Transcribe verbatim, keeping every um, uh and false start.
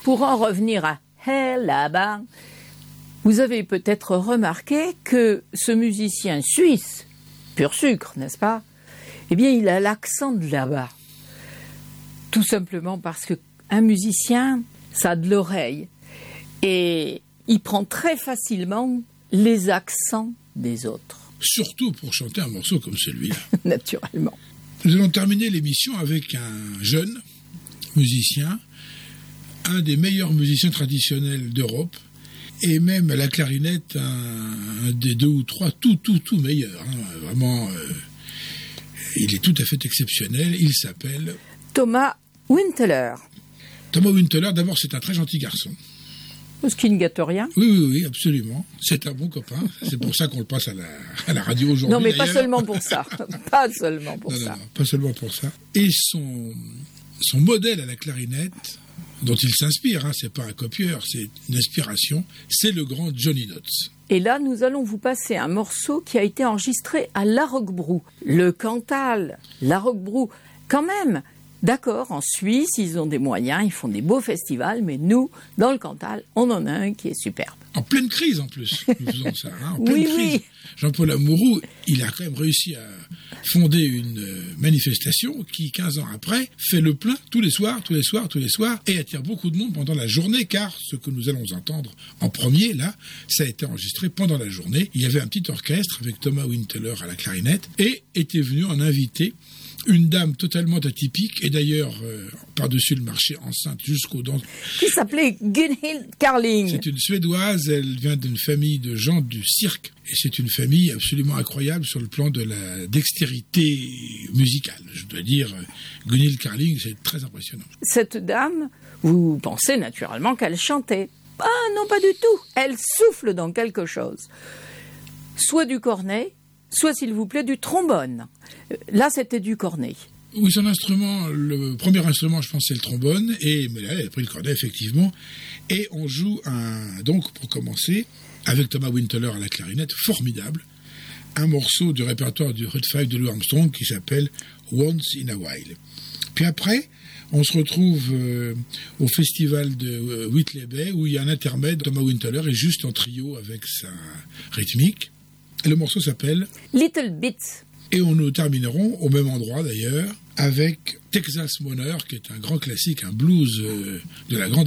pour en revenir à « Hey là-bas », vous avez peut-être remarqué que ce musicien suisse, pur sucre, n'est-ce pas? Eh bien, il a l'accent de là-bas. Tout simplement parce qu'un musicien, ça a de l'oreille. Et il prend très facilement les accents des autres. Surtout pour chanter un morceau comme celui-là. Naturellement. Nous allons terminer l'émission avec un jeune musicien, un des meilleurs musiciens traditionnels d'Europe, et même à la clarinette, un, un des deux ou trois tout, tout, tout meilleurs. Hein. Vraiment, euh, il est tout à fait exceptionnel. Il s'appelle... Thomas Winteler. Thomas Winteler, d'abord, c'est un très gentil garçon. Ce qui ne gâte rien. Oui, oui, oui, absolument. C'est un bon copain. C'est pour ça qu'on le passe à la, à la radio aujourd'hui. Non, mais d'ailleurs. pas seulement pour ça. Pas seulement pour non, ça. Non, non, pas seulement pour ça. Et son, son modèle à la clarinette, dont il s'inspire, hein, c'est pas un copieur, c'est une inspiration, c'est le grand Johnny Dodds. Et là, nous allons vous passer un morceau qui a été enregistré à La Roquebrou. Le Cantal, La Roquebrou, quand même. D'accord, en Suisse, ils ont des moyens, ils font des beaux festivals, mais nous, dans le Cantal, on en a un qui est superbe. En pleine crise, en plus, nous faisons ça. Hein, en pleine oui, crise. oui. Jean-Paul Amouroux, il a quand même réussi à fonder une manifestation qui, quinze ans après, fait le plein tous les soirs, tous les soirs, tous les soirs, et attire beaucoup de monde pendant la journée, car ce que nous allons entendre en premier, là, ça a été enregistré pendant la journée. Il y avait un petit orchestre avec Thomas Winteler à la clarinette, et était venu en inviter une dame totalement atypique, et d'ailleurs, euh, par-dessus le marché, enceinte jusqu'aux dents. Qui s'appelait Gunhild Carling. C'est une Suédoise, elle vient d'une famille de gens du cirque, et c'est une famille absolument incroyable sur le plan de la dextérité musicale. Je dois dire, Gunhild Carling, c'est très impressionnant. Cette dame, vous pensez naturellement qu'elle chantait. Ah non, pas du tout. Elle souffle dans quelque chose. Soit du cornet, soit, s'il vous plaît, du trombone. Là, c'était du cornet. Oui, son instrument, le premier instrument, je pense, c'est le trombone. Et mais là, elle a pris le cornet, effectivement. Et on joue, un, donc, pour commencer, avec Thomas Winteler à la clarinette, formidable, un morceau du répertoire du Hot Five de Louis Armstrong qui s'appelle « Once in a While ». Puis après, on se retrouve euh, au festival de euh, Whitley Bay, où il y a un intermède. Thomas Winteler est juste en trio avec sa rythmique. Et le morceau s'appelle Little Bits. Et on nous terminerons au même endroit d'ailleurs avec Texas Moner, qui est un grand classique, un blues euh, de la grande